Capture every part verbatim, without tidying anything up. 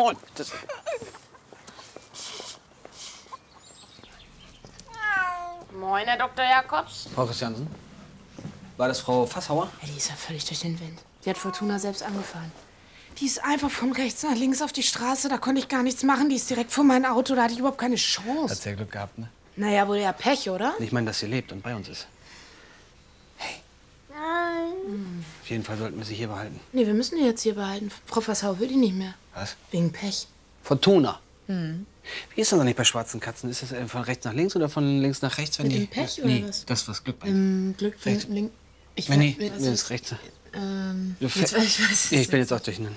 Oh, das Moin, Herr Doktor Jakobs. Frau Christiansen? War das Frau Fasshauer? Ja, die ist ja völlig durch den Wind. Die hat Fortuna selbst angefahren. Die ist einfach von rechts nach links auf die Straße. Da konnte ich gar nichts machen. Die ist direkt vor mein Auto. Da hatte ich überhaupt keine Chance. Hat sehr Glück gehabt, ne? Naja, wohl ja Pech, oder? Ich meine, dass sie lebt und bei uns ist. Hey. Nein. Hm. Auf jeden Fall sollten wir sie hier behalten. Nee, wir müssen die jetzt hier behalten. Frau Fasshauer will die nicht mehr. Was? Wegen Pech. Fortuna. Hm. Wie ist das eigentlich bei schwarzen Katzen? Ist das von rechts nach links oder von links nach rechts? Wenn Mit die, dem Pech ja, oder nee, was? das, was Glück bringt. Ähm, Glück von Rechts. links. Ich wenn nee, weiß, mir ist rechts. Ähm, Du jetzt, ich weiß nee, ich bin jetzt auch durcheinander.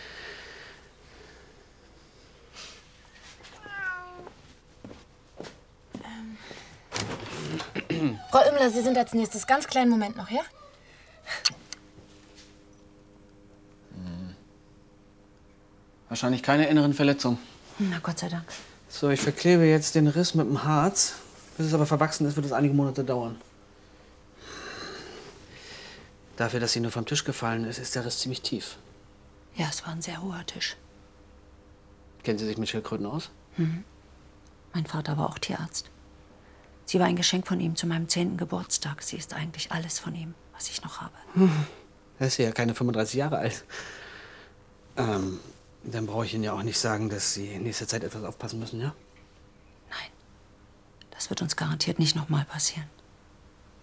Ähm. Frau Immler, Sie sind als nächstes. Ganz kleinen Moment noch, ja? Hm. Wahrscheinlich keine inneren Verletzungen. Na, Gott sei Dank. So, ich verklebe jetzt den Riss mit dem Harz. Bis es aber verwachsen ist, wird es einige Monate dauern. Dafür, dass sie nur vom Tisch gefallen ist, ist der Riss ziemlich tief. Ja, es war ein sehr hoher Tisch. Kennen Sie sich mit Schildkröten aus? Mhm. Mein Vater war auch Tierarzt. Sie war ein Geschenk von ihm zu meinem zehnten Geburtstag. Sie ist eigentlich alles von ihm, was ich noch habe. Er ist ja keine fünfunddreißig Jahre alt. Ähm, dann brauche ich Ihnen ja auch nicht sagen, dass Sie in nächster Zeit etwas aufpassen müssen, ja? Nein. Das wird uns garantiert nicht noch mal passieren.